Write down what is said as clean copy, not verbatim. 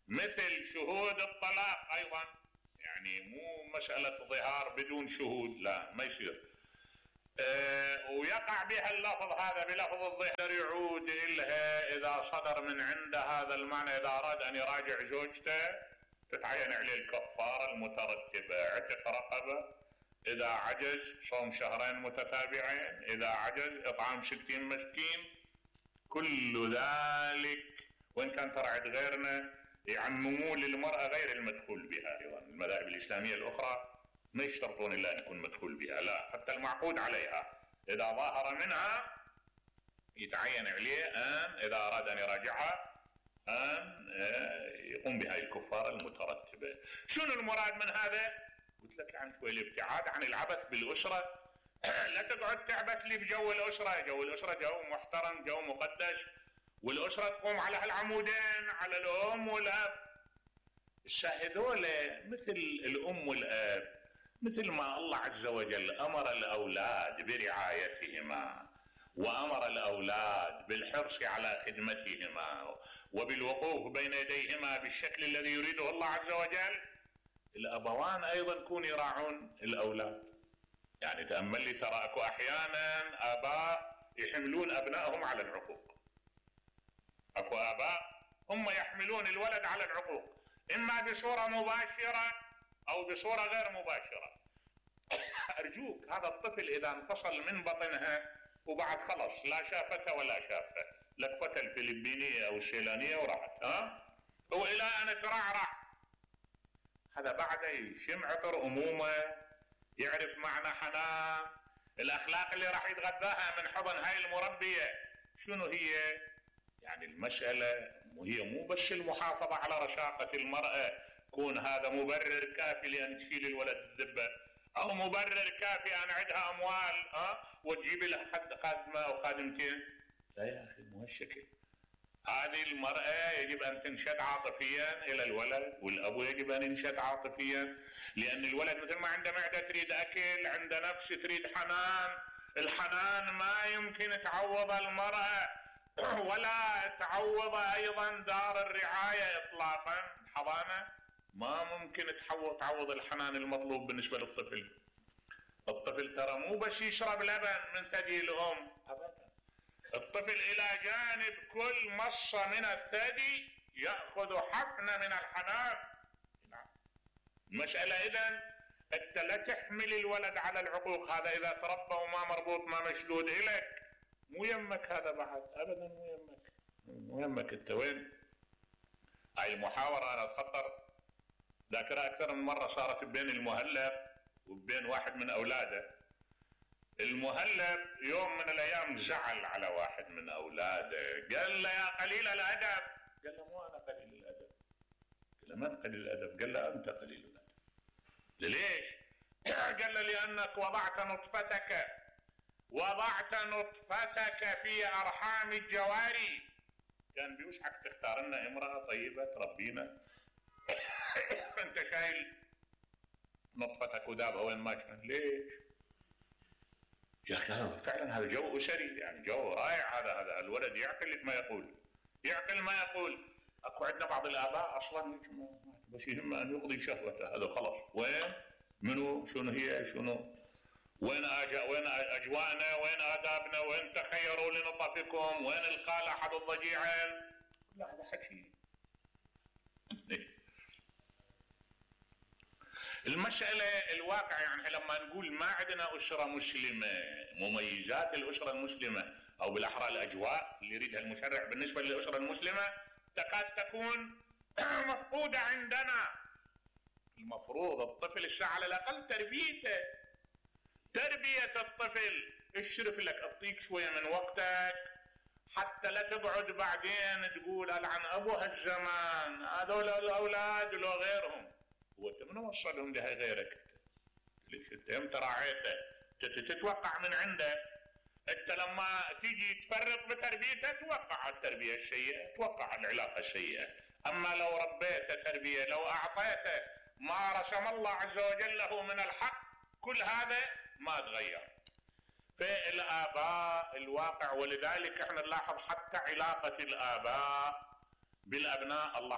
مثل شهود الطلاق أيضا، يعني مو مسألة ظهار بدون شهود، لا ما يصير. ويقع بها اللفظ هذا بلفظ الظهر، يعود إلها إذا صدر من عند هذا المعنى. إذا أراد أن يراجع زوجته تتعين عليه الكفارة المترتبة: عتق رقبة، إذا عجز صوم شهرين متتابعين، إذا عجز إطعام 60 مسكين. كل ذلك وإن كان ترعد غيرنا يعممون للمرأة غير المدخول بها. أيضا المذاهب الإسلامية الأخرى ما يشترطون إلا أن يكون مدخول بها، لا، حتى المعقود عليها إذا ظاهر منها يتعين عليه أن إذا أراد أن يراجعها أن يقوم بهذه الكفارة المترتبة. شنو المراد من هذا؟ قلت لك يعني شوي الابتعاد عن العبث بالأسرة. لا تقعد تعبث لي بجو الأسرة. جو الأسرة جو محترم، جو مقدس، والأسرة تقوم على هالعمودين، على الأم والأب. هذول مثل الأم والأب، مثل ما الله عز وجل أمر الأولاد برعايتهما وأمر الأولاد بالحرص على خدمتهما وبالوقوف بين يديهما بالشكل الذي يريده الله عز وجل. الأبوان أيضا يكون يراعون الأولاد. يعني تأمل لي، ترى أكو أحيانا آباء يحملون أبنائهم على العقوق. أكو آباء هم يحملون الولد على العقوق، إما بصورة مباشرة أو بصورة غير مباشرة. أرجوك، هذا الطفل إذا انفصل من بطنها وبعد خلص لا شافته ولا شافه، لكفته الفلبينية أو الشيلانية وراحت، وإلى أن ترعرع، هذا بعد يشم عطر أمومة، يعرف معنى حنان، الأخلاق اللي راح يتغذاها من حضن هاي المربية. شنو هي؟ يعني المسألة هي مو بس المحافظة على رشاقة المرأة، كون هذا مبرر كافي لأن تشيل الولد الذبة، أو مبرر كافي أن عندها أموال وتجيب لها خادمة أو خادمتين. لا يا أخي، مو هالشكل. هذه المرأة يجب أن تنشد عاطفيا إلى الولد، والأبو يجب أن ينشد عاطفيا، لأن الولد مثل ما عنده معدة تريد أكل، عنده نفس تريد حنان. الحنان ما يمكن تعوض المرأة ولا تعوض أيضا دار الرعاية إطلاقا. حضانة ما ممكن تعوض الحنان المطلوب بالنسبة للطفل. الطفل ترى مو بس يشرب لبن من ثدي الأم أبدا، الطفل إلى جانب كل مصة من الثدي يأخذ حفنة من الحنان. المسألة إذن أنت لا تحمل الولد على العقوق. هذا إذا تربى وما مربوط ما مشدود إليك، مو يمك هذا بعد أبدا، مو يمك. أنت وين؟ هاي المحاورة أنا أتخطر ذاكرة أكثر من مرة، صارت بين المهلب وبين واحد من أولاده. المهلب يوم من الأيام زعل على واحد من أولاده، قال له: يا قليل الأدب. قال له: مو أنا قليل الأدب. قال له: من قليل الأدب؟ قال له: أنت قليل الأدب. ليش؟ قال له: لأنك وضعت نطفتك في أرحام الجواري. كان بيوشعك تختار لنا امرأة طيبة تربينا، أنت شايل نطفتك ودابة وين ما كان. ليش؟ يا أخي فعلا هذا جو أسري، يعني جو رائع. هذا الولد يعقل ما يقول. أكو عندنا بعض الآباء أصلا بس يهم أن يقضي شهوته، هذا خلاص. وين؟ منو؟ شنو هي؟ شنو؟ وين أجواءنا؟ وين آدابنا؟ وين تخيروا لنطفكم؟ وين الخال أحد الضجيعين؟ لا، هذا حكي. المسألة الواقع، يعني لما نقول ما عندنا أسرة مسلمة، مميزات الأسرة المسلمة أو بالأحرى الأجواء اللي يريدها المشرع بالنسبة للأسرة المسلمة تكاد تكون مفقودة عندنا. المفروض الطفل الساعة على الأقل تربية الطفل، اشرف لك، أعطيك شوية من وقتك حتى لا تقعد بعدين تقول ألعن أبو هالزمان، هذول الأولاد لو غيرهم. وانت من وصلهم لها غيرك؟ ليش انت يوم راعيته تتوقع من عنده؟ انت لما تيجي تفرط بتربيته توقع التربية السيئة، توقع العلاقة السيئة. اما لو ربيته تربية، لو اعطيته ما رسم الله عز وجل له من الحق، كل هذا ما تغير في الآباء الواقع. ولذلك احنا نلاحظ حتى علاقة الآباء بالأبناء، الله